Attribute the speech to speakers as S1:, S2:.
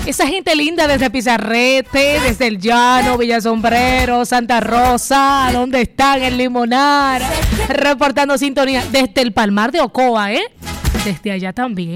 S1: Esa gente linda desde Pizarrete, desde El Llano, Villa Sombrero, Santa Rosa, ¿dónde están? En Limonar, reportando sintonía desde el Palmar de Ocoa, desde allá también.